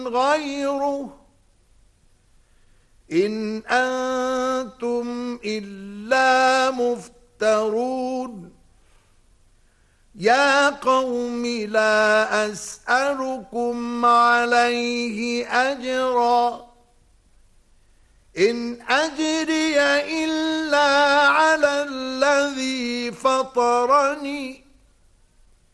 غيره إن أنتم إلا مفترون يا قوم لا أسألكم عليه أجرا إن أجري